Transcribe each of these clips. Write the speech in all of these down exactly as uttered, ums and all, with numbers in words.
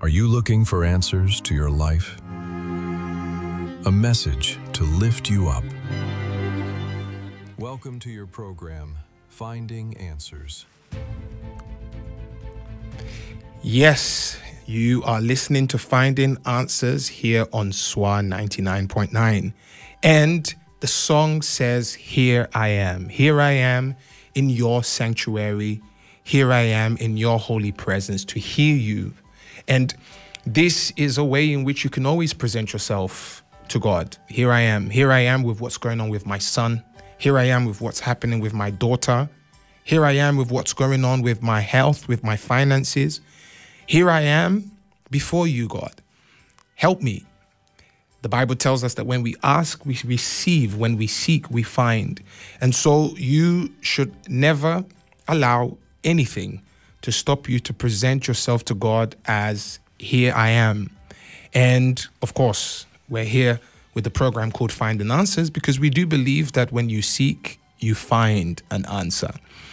Are you looking for answers to your life? A message to lift you up. Welcome to your program, Finding Answers. Yes, you are listening to Finding Answers here on Swan ninety-nine point nine. And the song says, "Here I am. Here I am in your sanctuary. Here I am in your holy presence to hear you." And this is a way in which you can always present yourself to God. Here I am. Here I am with what's going on with my son. Here I am with what's happening with my daughter. Here I am with what's going on with my health, with my finances. Here I am before you, God. Help me. The Bible tells us that when we ask, we receive. When we seek, we find. And so you should never allow anything to stop you to present yourself to God as, here I am. And of course, we're here with a program called Finding Answers because we do believe that when you seek, you find an answer.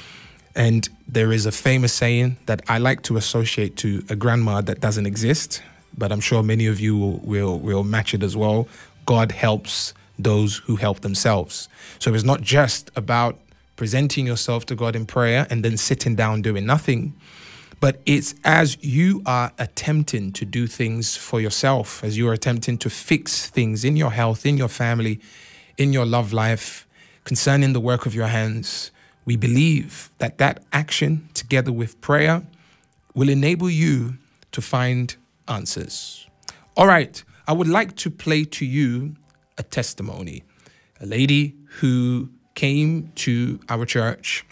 And there is a famous saying that I like to associate to a grandma that doesn't exist, but I'm sure many of you will, will, will match it as well. God helps those who help themselves. So it's not just about presenting yourself to God in prayer and then sitting down doing nothing, but it's as you are attempting to do things for yourself, as you are attempting to fix things in your health, in your family, in your love life, concerning the work of your hands. We believe that that action together with prayer will enable you to find answers. All right, I would like to play to you a testimony. A lady who came to our church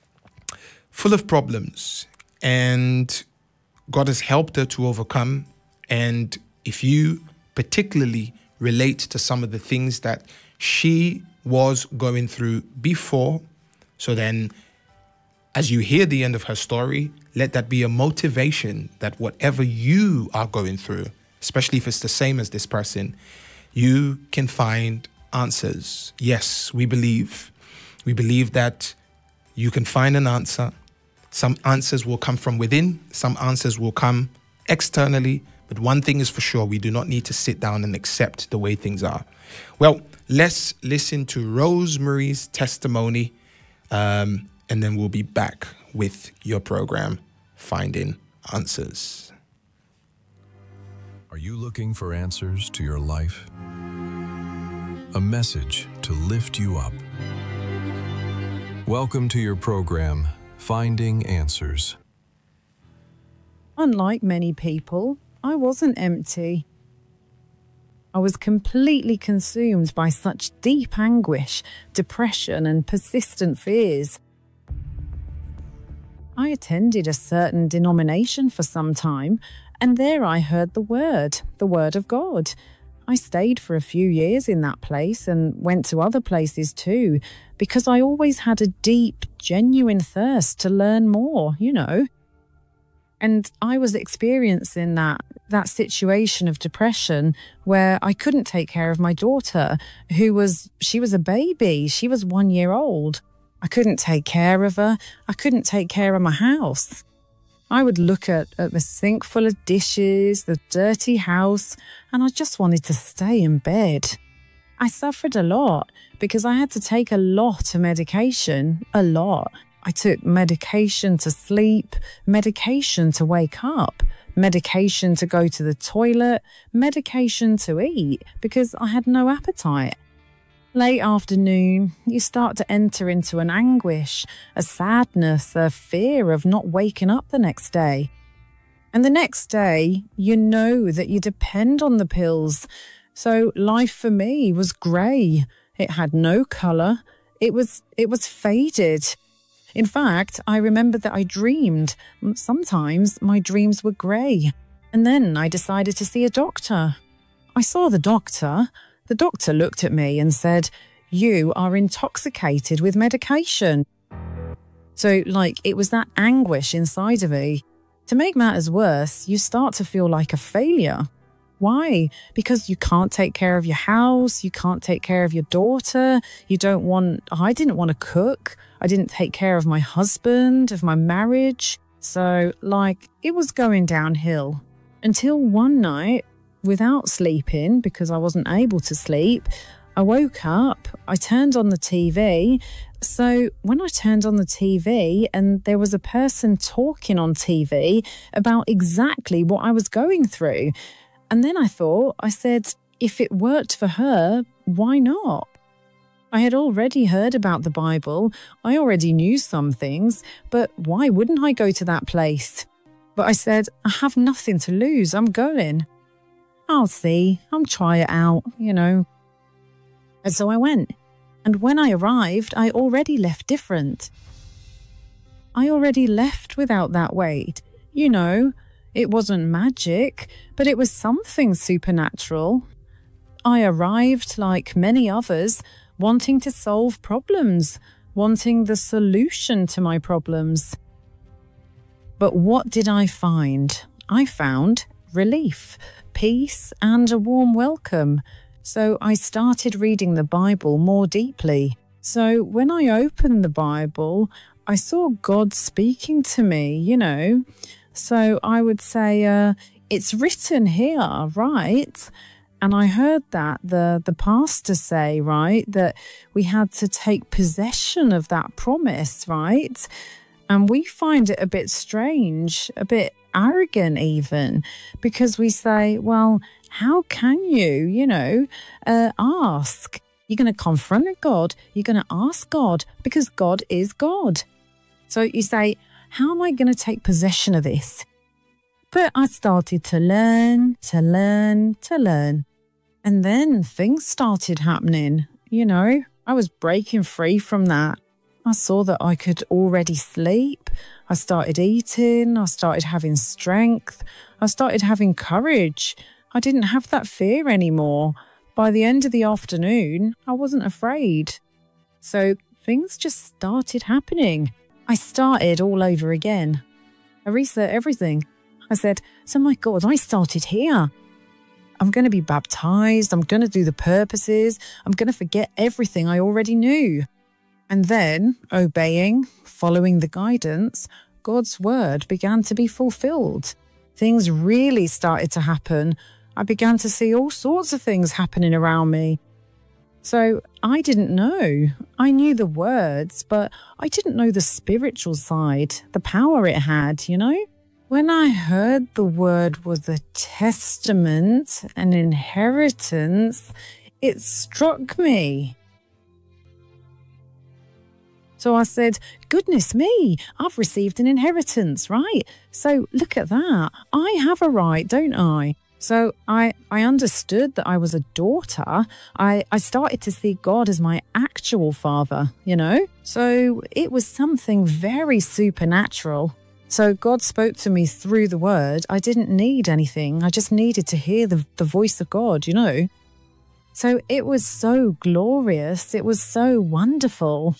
full of problems, and God has helped her to overcome. And if you particularly relate to some of the things that she was going through before, so then as you hear the end of her story, let that be a motivation that whatever you are going through, especially if it's the same as this person, you can find answers. Yes, we believe. We believe that you can find an answer. Some answers will come from within. Some answers will come externally. But one thing is for sure, we do not need to sit down and accept the way things are. Well, let's listen to Rosemary's testimony, um, and then we'll be back with your program, Finding Answers. Are you looking for answers to your life? A message to lift you up. Welcome to your program, Finding Answers. Unlike many people, I wasn't empty. I was completely consumed by such deep anguish, depression, and persistent fears. I attended a certain denomination for some time, and there I heard the word, the word of God. I stayed for a few years in that place and went to other places too, because I always had a deep, genuine thirst to learn more, you know. And I was experiencing that, that situation of depression where I couldn't take care of my daughter, who was, she was a baby. She was one year old. I couldn't take care of her. I couldn't take care of my house. I would look at, at the sink full of dishes, the dirty house, and I just wanted to stay in bed. I suffered a lot because I had to take a lot of medication, a lot. I took medication to sleep, medication to wake up, medication to go to the toilet, medication to eat because I had no appetite. Late afternoon, you start to enter into an anguish, a sadness, a fear of not waking up the next day. And the next day, you know that you depend on the pills. So life for me was grey. It had no colour. It was, it was faded. In fact, I remember that I dreamed. Sometimes my dreams were grey. And then I decided to see a doctor. I saw the doctor. The doctor looked at me and said, "You are intoxicated with medication." So, like, it was that anguish inside of me. To make matters worse, you start to feel like a failure. Why? Because you can't take care of your house, you can't take care of your daughter, you don't want, I didn't want to cook, I didn't take care of my husband, of my marriage. So, like, it was going downhill. Until one night, without sleeping, because I wasn't able to sleep, I woke up, I turned on the T V. So when I turned on the T V and there was a person talking on T V about exactly what I was going through. And then I thought, I said, if it worked for her, why not? I had already heard about the Bible. I already knew some things, but why wouldn't I go to that place? But I said, I have nothing to lose. I'm going. I'll see. I'll try it out, you know. And so I went. And when I arrived, I already left different. I already left without that weight. You know, it wasn't magic, but it was something supernatural. I arrived, like many others, wanting to solve problems, wanting the solution to my problems. But what did I find? I found relief, peace, and a warm welcome. So I started reading the Bible more deeply. So when I opened the Bible, I saw God speaking to me, you know. So I would say, uh, it's written here, right? And I heard that the, the pastor say, right, that we had to take possession of that promise, right? And we find it a bit strange, a bit arrogant even, because we say, well, how can you, you know, uh, ask? You're going to confront God. You're going to ask God because God is God. So you say, how am I going to take possession of this? But I started to learn, to learn, to learn. And then things started happening, you know. I was breaking free from that. I saw that I could already sleep. I started eating. I started having strength. I started having courage. I didn't have that fear anymore. By the end of the afternoon, I wasn't afraid. So things just started happening. I started all over again. I reset everything. I said, so my God, I started here. I'm going to be baptized. I'm going to do the purposes. I'm going to forget everything I already knew. And then, obeying, following the guidance, God's word began to be fulfilled. Things really started to happen. I began to see all sorts of things happening around me. So I didn't know. I knew the words, but I didn't know the spiritual side, the power it had, you know? When I heard the word was a testament, an inheritance, it struck me. So I said, goodness me, I've received an inheritance, right? So look at that. I have a right, don't I? So I, I understood that I was a daughter. I, I started to see God as my actual father, you know? So it was something very supernatural. So God spoke to me through the word. I didn't need anything. I just needed to hear the, the voice of God, you know? So it was so glorious. It was so wonderful.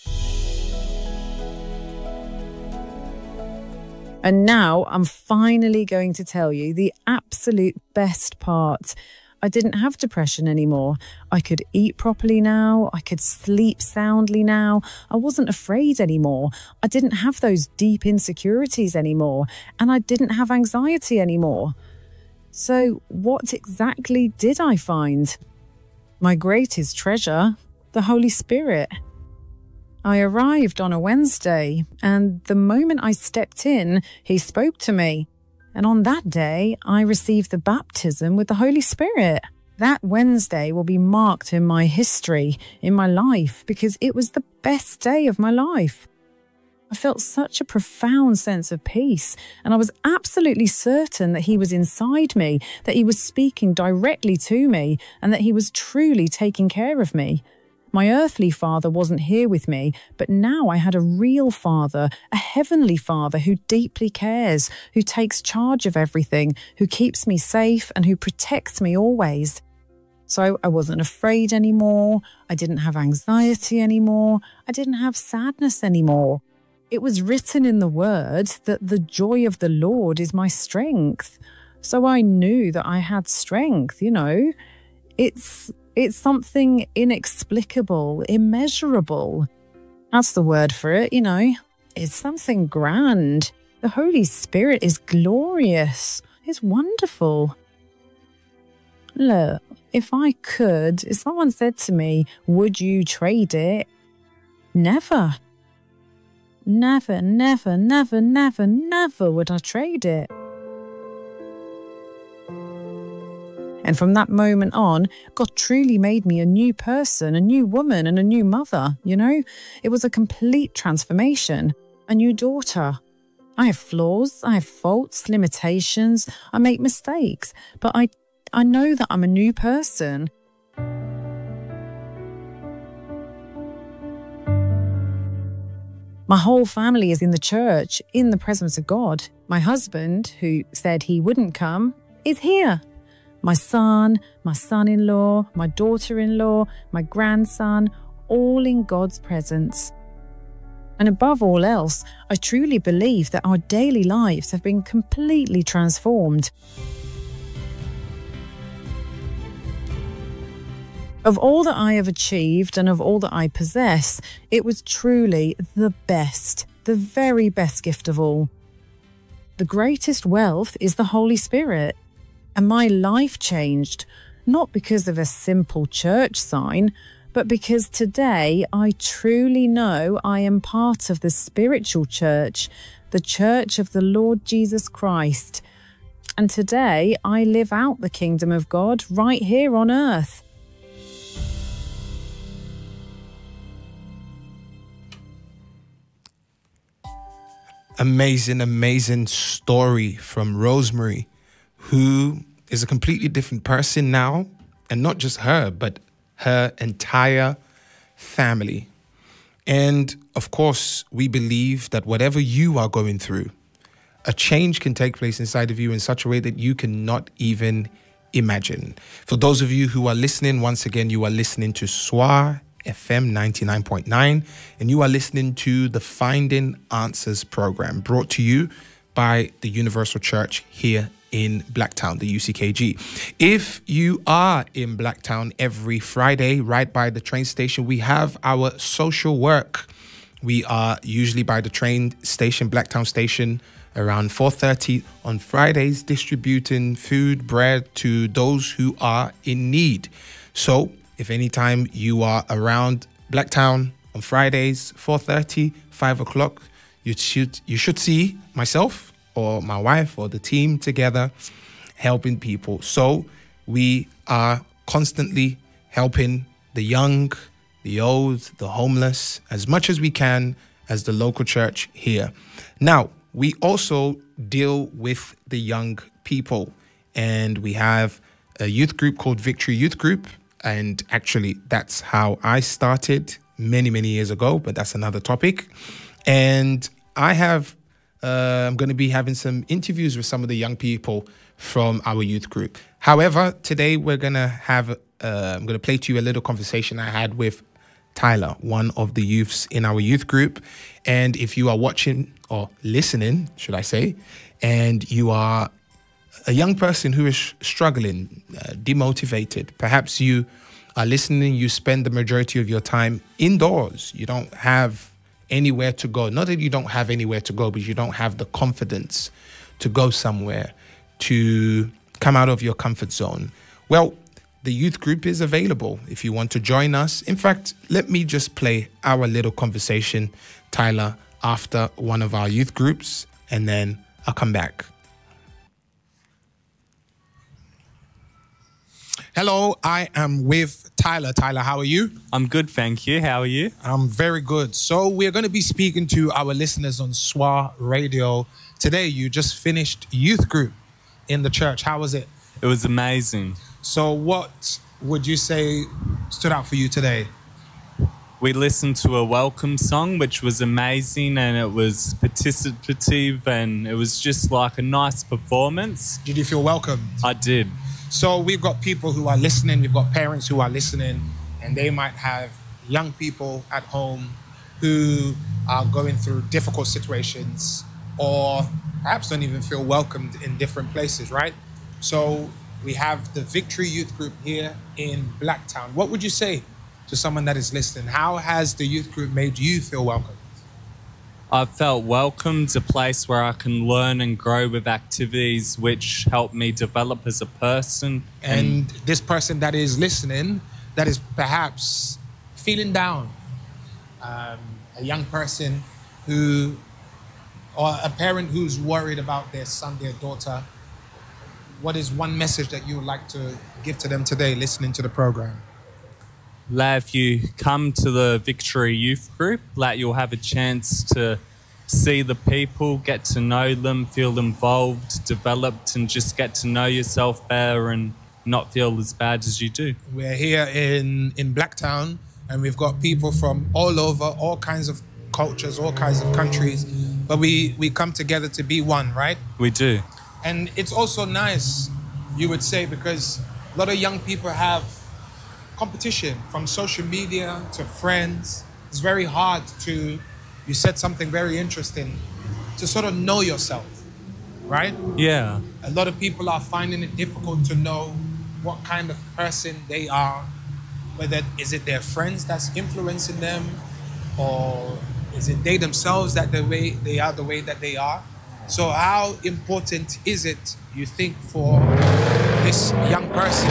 And now I'm finally going to tell you the absolute best part. I didn't have depression anymore. I could eat properly now. I could sleep soundly now. I wasn't afraid anymore. I didn't have those deep insecurities anymore. And I didn't have anxiety anymore. So what exactly did I find? My greatest treasure, the Holy Spirit. I arrived on a Wednesday, and the moment I stepped in, he spoke to me. And on that day, I received the baptism with the Holy Spirit. That Wednesday will be marked in my history, in my life, because it was the best day of my life. I felt such a profound sense of peace, and I was absolutely certain that he was inside me, that he was speaking directly to me, and that he was truly taking care of me. My earthly father wasn't here with me, but now I had a real father, a heavenly father who deeply cares, who takes charge of everything, who keeps me safe and who protects me always. So I wasn't afraid anymore. I didn't have anxiety anymore. I didn't have sadness anymore. It was written in the word that the joy of the Lord is my strength. So I knew that I had strength, you know. It's... It's something inexplicable, immeasurable. That's the word for it, you know. It's something grand. The Holy Spirit is glorious. It's wonderful. Look, if I could, if someone said to me, would you trade it? Never. Never, never, never, never, never would I trade it. And from that moment on, God truly made me a new person, a new woman, and a new mother, you know? It was a complete transformation, a new daughter. I have flaws, I have faults, limitations, I make mistakes, but I, I know that I'm a new person. My whole family is in the church, in the presence of God. My husband, who said he wouldn't come, is here. My son, my son-in-law, my daughter-in-law, my grandson, all in God's presence. And above all else, I truly believe that our daily lives have been completely transformed. Of all that I have achieved and of all that I possess, it was truly the best, the very best gift of all. The greatest wealth is the Holy Spirit. And my life changed, not because of a simple church sign, but because today I truly know I am part of the spiritual church, the church of the Lord Jesus Christ. And today I live out the kingdom of God right here on earth. Amazing, amazing story from Rosemary, who is a completely different person now, and not just her, but her entire family. And of course, we believe that whatever you are going through, a change can take place inside of you in such a way that you cannot even imagine. For those of you who are listening, once again, you are listening to S W A F M ninety-nine point nine, and you are listening to the Finding Answers program, brought to you by the Universal Church here in Blacktown, the U C K G. If you are in Blacktown every Friday, right by the train station, we have our social work. We are usually by the train station, Blacktown Station, around four thirty on Fridays, distributing food, bread to those who are in need. So if anytime you are around Blacktown on Fridays, four thirty, five o'clock, you should, you should see myself or my wife or the team together helping people. So we are constantly helping the young, the old, the homeless, as much as we can as the local church here. Now, we also deal with the young people, and we have a youth group called Victory Youth Group. And actually, that's how I started many, many years ago, but that's another topic. And I have Uh, I'm going to be having some interviews with some of the young people from our youth group. However, today we're going to have, uh, I'm going to play to you a little conversation I had with Tyler, one of the youths in our youth group. And if you are watching or listening, should I say, and you are a young person who is struggling, uh, demotivated, perhaps you are listening, you spend the majority of your time indoors, you don't have anywhere to go. Not that you don't have anywhere to go, but you don't have the confidence to go somewhere, to come out of your comfort zone. Well, the youth group is available if you want to join us. In fact, let me just play our little conversation, Tyler, after one of our youth groups, and then I'll come back. Hello, I am with Tyler. Tyler, how are you? I'm good, thank you. How are you? I'm very good. So we're going to be speaking to our listeners on S W A Radio. Today, you just finished youth group in the church. How was it? It was amazing. So what would you say stood out for you today? We listened to a welcome song, which was amazing, and it was participative, and it was just like a nice performance. Did you feel welcomed? I did. So we've got people who are listening, we've got parents who are listening, and they might have young people at home who are going through difficult situations or perhaps don't even feel welcomed in different places, right? So we have the Victory Youth Group here in Blacktown. What would you say to someone that is listening? How has the youth group made you feel welcome? I've felt welcomed, a place where I can learn and grow with activities which help me develop as a person. And this person that is listening, that is perhaps feeling down, um, a young person who, or a parent who's worried about their son, their daughter, what is one message that you would like to give to them today listening to the program? If you come to the Victory Youth Group, like you'll have a chance to see the people, get to know them, feel involved, developed, and just get to know yourself better and not feel as bad as you do. We're here in, in Blacktown, and we've got people from all over, all kinds of cultures, all kinds of countries, but we, we come together to be one, right? We do. And it's also nice, you would say, because a lot of young people have competition from social media to friends. It's very hard to, you said something very interesting, to sort of know yourself, right? Yeah. A lot of people are finding it difficult to know what kind of person they are, whether is it their friends that's influencing them, or is it they themselves that the way they are the way that they are. So how important is it, you think, for this young person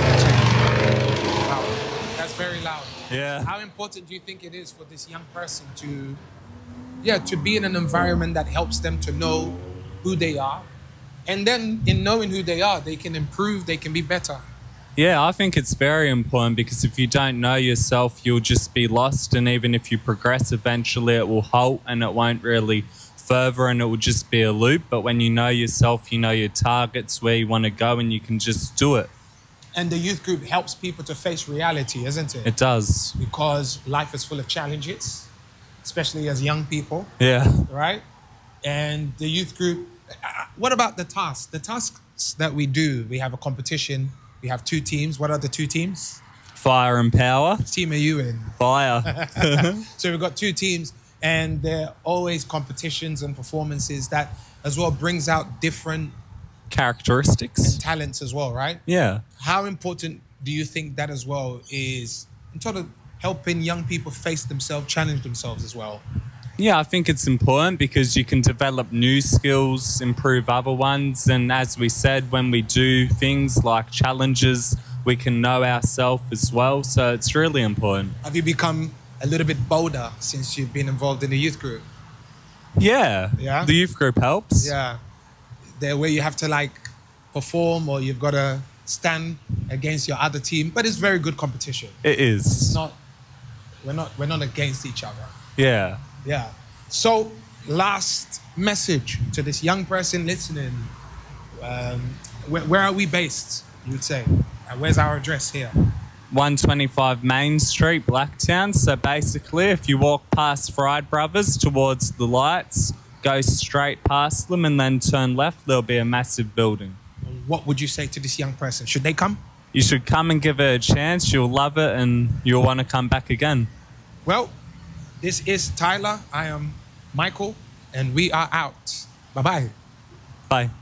to, wow, that's very loud. Yeah. How important do you think it is for this young person to, yeah, to be in an environment that helps them to know who they are? And then in knowing who they are, they can improve, they can be better. Yeah, I think it's very important, because if you don't know yourself, you'll just be lost. And even if you progress, eventually it will halt and it won't really further, and it will just be a loop. But when you know yourself, you know your targets, where you want to go, and you can just do it. And the youth group helps people to face reality, isn't it? It does. Because life is full of challenges, especially as young people. Yeah. Right? And the youth group, what about the tasks? The tasks that we do, we have a competition, we have two teams. What are the two teams? Fire and power. What team are you in? Fire. So we've got two teams, and there are always competitions and performances that as well brings out different characteristics and talents as well, right? Yeah. How important do you think that as well is in sort of helping young people face themselves, challenge themselves as well? Yeah, I think it's important, because you can develop new skills, improve other ones. And as we said, when we do things like challenges, we can know ourselves as well. So it's really important. Have you become a little bit bolder since you've been involved in the youth group? Yeah. Yeah? The youth group helps. Yeah. There where you have to like perform, or you've got to stand against your other team, but it's very good competition. It is. It's not, we're not, we're not against each other. Yeah. Yeah. So last message to this young person listening. Um, where, where are we based, you would say? Uh, where's our address here? one twenty-five Main Street, Blacktown. So basically, if you walk past Fried Brothers towards the lights, go straight past them and then turn left, there'll be a massive building. What would you say to this young person? Should they come? You should come and give it a chance. You'll love it and you'll want to come back again. Well, this is Tyler. I am Michael, and we are out. Bye-bye. Bye.